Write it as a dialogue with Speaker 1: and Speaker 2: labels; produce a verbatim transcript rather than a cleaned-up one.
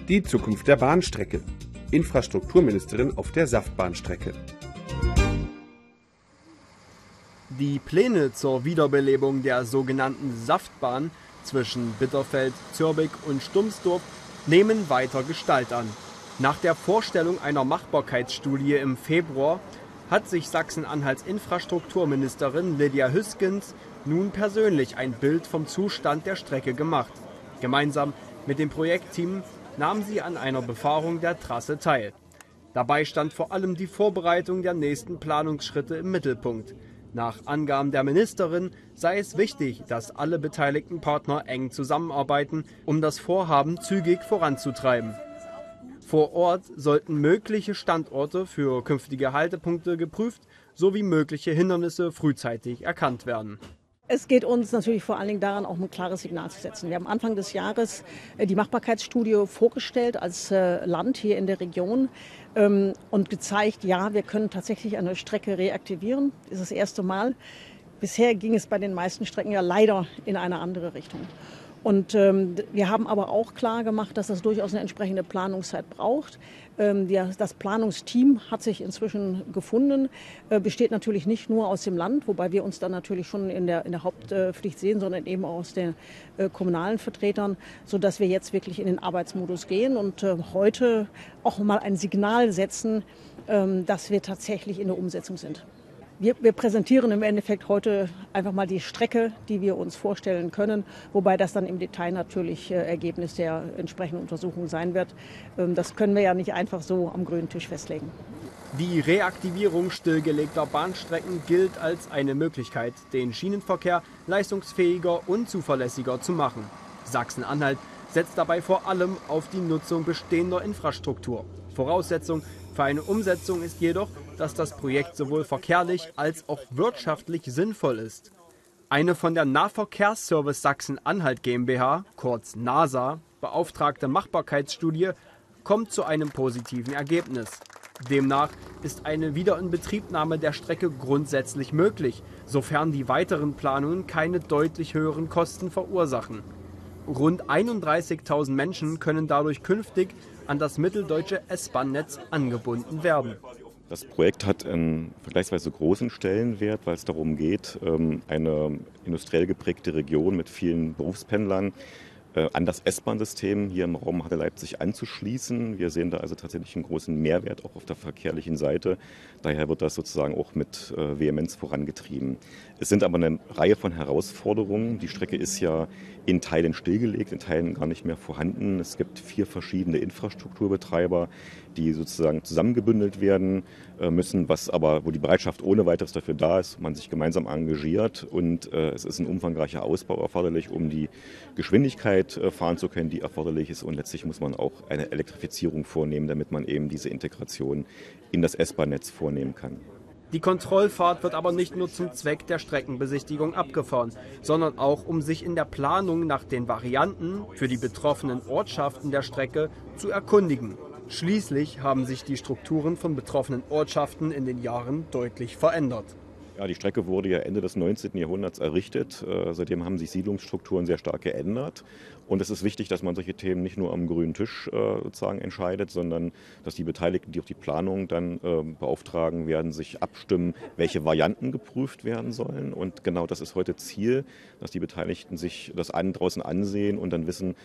Speaker 1: Die Zukunft der Bahnstrecke. Infrastrukturministerin auf der Saftbahnstrecke.
Speaker 2: Die Pläne zur Wiederbelebung der sogenannten Saftbahn zwischen Bitterfeld, Zürbich und Stumsdorf nehmen weiter Gestalt an. Nach der Vorstellung einer Machbarkeitsstudie im Februar hat sich Sachsen-Anhalts Infrastrukturministerin Lydia Hüskens nun persönlich ein Bild vom Zustand der Strecke gemacht. Gemeinsam mit dem Projektteam nahm sie an einer Befahrung der Trasse teil. Dabei stand vor allem die Vorbereitung der nächsten Planungsschritte im Mittelpunkt. Nach Angaben der Ministerin sei es wichtig, dass alle beteiligten Partner eng zusammenarbeiten, um das Vorhaben zügig voranzutreiben. Vor Ort sollten mögliche Standorte für künftige Haltepunkte geprüft sowie mögliche Hindernisse frühzeitig erkannt werden.
Speaker 3: Es geht uns natürlich vor allen Dingen daran, auch ein klares Signal zu setzen. Wir haben Anfang des Jahres die Machbarkeitsstudie vorgestellt als Land hier in der Region und gezeigt, ja, wir können tatsächlich eine Strecke reaktivieren. Das ist das erste Mal. Bisher ging es bei den meisten Strecken ja leider in eine andere Richtung. Und ähm, wir haben aber auch klar gemacht, dass das durchaus eine entsprechende Planungszeit braucht. Ähm, die, das Planungsteam hat sich inzwischen gefunden, äh, besteht natürlich nicht nur aus dem Land, wobei wir uns dann natürlich schon in der, in der Hauptpflicht sehen, sondern eben auch aus den äh, kommunalen Vertretern, sodass wir jetzt wirklich in den Arbeitsmodus gehen und äh, heute auch mal ein Signal setzen, äh, dass wir tatsächlich in der Umsetzung sind. Wir, wir präsentieren im Endeffekt heute einfach mal die Strecke, die wir uns vorstellen können, wobei das dann im Detail natürlich äh, Ergebnis der entsprechenden Untersuchung sein wird. Ähm, das können wir ja nicht einfach so am grünen Tisch festlegen.
Speaker 2: Die Reaktivierung stillgelegter Bahnstrecken gilt als eine Möglichkeit, den Schienenverkehr leistungsfähiger und zuverlässiger zu machen. Sachsen-Anhalt setzt dabei vor allem auf die Nutzung bestehender Infrastruktur. Voraussetzung für eine Umsetzung ist jedoch, dass das Projekt sowohl verkehrlich als auch wirtschaftlich sinnvoll ist. Eine von der Nahverkehrsservice Sachsen-Anhalt GmbH, kurz NASA, beauftragte Machbarkeitsstudie kommt zu einem positiven Ergebnis. Demnach ist eine Wiederinbetriebnahme der Strecke grundsätzlich möglich, sofern die weiteren Planungen keine deutlich höheren Kosten verursachen. Rund einunddreißigtausend Menschen können dadurch künftig an das mitteldeutsche S-Bahn-Netz angebunden werden.
Speaker 4: Das Projekt hat einen vergleichsweise großen Stellenwert, weil es darum geht, eine industriell geprägte Region mit vielen Berufspendlern an das S-Bahn-System hier im Raum Halle-Leipzig anzuschließen. Wir sehen da also tatsächlich einen großen Mehrwert auch auf der verkehrlichen Seite. Daher wird das sozusagen auch mit Vehemenz vorangetrieben. Es sind aber eine Reihe von Herausforderungen. Die Strecke ist ja in Teilen stillgelegt, in Teilen gar nicht mehr vorhanden. Es gibt vier verschiedene Infrastrukturbetreiber, die sozusagen zusammengebündelt werden müssen, was aber, wo die Bereitschaft ohne weiteres dafür da ist, man sich gemeinsam engagiert und äh, es ist ein umfangreicher Ausbau erforderlich, um die Geschwindigkeit äh, fahren zu können, die erforderlich ist und letztlich muss man auch eine Elektrifizierung vornehmen, damit man eben diese Integration in das S-Bahn-Netz vornehmen kann.
Speaker 2: Die Kontrollfahrt wird aber nicht nur zum Zweck der Streckenbesichtigung abgefahren, sondern auch, um sich in der Planung nach den Varianten für die betroffenen Ortschaften der Strecke zu erkundigen. Schließlich haben sich die Strukturen von betroffenen Ortschaften in den Jahren deutlich verändert.
Speaker 4: Ja, die Strecke wurde ja Ende des neunzehnten Jahrhunderts errichtet. Äh, seitdem haben sich Siedlungsstrukturen sehr stark geändert. Und es ist wichtig, dass man solche Themen nicht nur am grünen Tisch äh, sozusagen entscheidet, sondern dass die Beteiligten, die auch die Planung dann äh, beauftragen werden, sich abstimmen, welche Varianten geprüft werden sollen. Und genau das ist heute Ziel, dass die Beteiligten sich das an, draußen ansehen und dann wissen,